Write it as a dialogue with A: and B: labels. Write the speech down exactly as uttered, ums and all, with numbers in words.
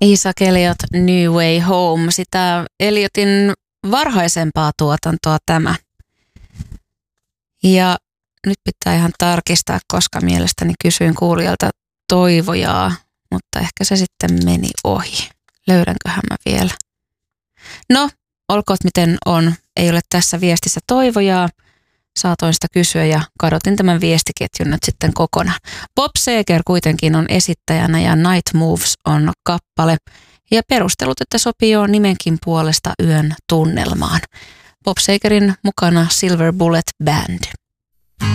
A: Isaac Elliot, New Way Home, sitä Elliotin varhaisempaa tuotantoa tämä. Ja nyt pitää ihan tarkistaa, koska mielestäni kysyin kuulijalta toivojaa, mutta ehkä se sitten meni ohi. Löydänköhän mä vielä? No, olkoot miten on. Ei ole tässä viestissä toivojaa. Saatoin sitä kysyä ja kadotin tämän viestiketjun nyt sitten kokonaan. Bob Seger kuitenkin on esittäjänä ja Night Moves on kappale. Ja perustelut, että sopii jo nimenkin puolesta yön tunnelmaan. Bob Segerin mukana Silver Bullet Band.